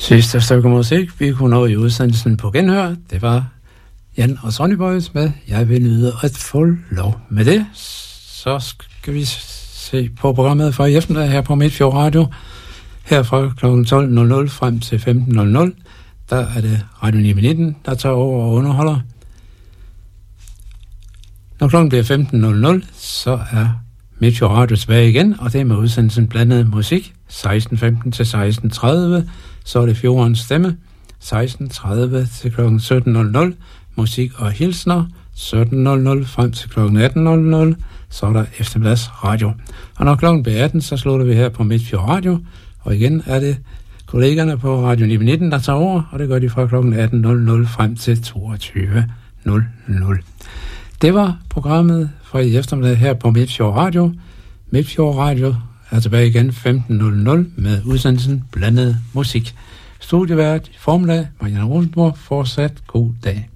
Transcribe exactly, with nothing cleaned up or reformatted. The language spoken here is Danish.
Sidste stykke musik, vi kunne nå i udsendelsen på genhør, det var Jan og Sonny Boys med Jeg vil nyde at få lov. Med det, så skal vi se på programmet for i eftermiddag her på Midtfjord Radio. Her fra klokken tolv nul nul frem til femten nul nul, der er det Radio ni nitten, der tager over og underholder. Når klokken bliver femten nul nul, så er Midtfjord Radio tilbage igen, og det er med udsendelsen blandet musik, seksten femten til seksten tredive, så er det Fjordens Stemme, seksten tredive til klokken sytten nul nul, musik og hilsner, sytten nul nul frem til klokken atten nul nul, så er der eftermiddags radio. Og når klokken bliver atten, så slutter vi her på Midtfjord Radio, og igen er det kollegerne på Radio ni nitten, der tager over, og det gør de fra klokken atten nul nul frem til toogtyve nul nul. Det var programmet for i eftermiddag her på Midtfjord Radio. Midtfjord Radio er tilbage igen femten nul nul med udsendelsen Blandet Musik. Studievært i formiddag, Marianne Rosenborg, fortsat god dag.